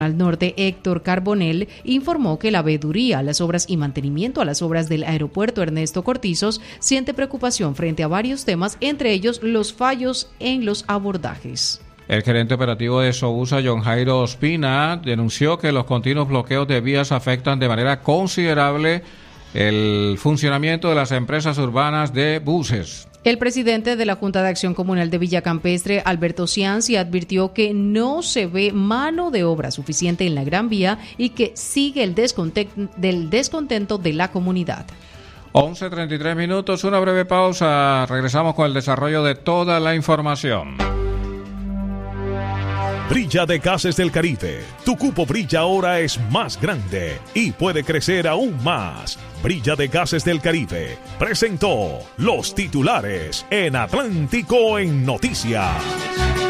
al norte, Héctor Carbonell, informó que la veeduría a las obras y mantenimiento a las obras del aeropuerto Ernesto Cortizos siente preocupación frente a varios temas, entre ellos los fallos en los abordajes. El gerente operativo de Sousa, John Jairo Ospina, denunció que los continuos bloqueos de vías afectan de manera considerable el funcionamiento de las empresas urbanas de buses. El presidente de la Junta de Acción Comunal de Villa Campestre, Alberto Cianci, advirtió que no se ve mano de obra suficiente en la Gran Vía y que sigue el descontento de la comunidad. 11:33 minutos, una breve pausa. Regresamos con el desarrollo de toda la información. Brilla de Gases del Caribe. Tu cupo Brilla ahora es más grande y puede crecer aún más. Brilla de Gases del Caribe presentó los titulares en Atlántico en Noticias.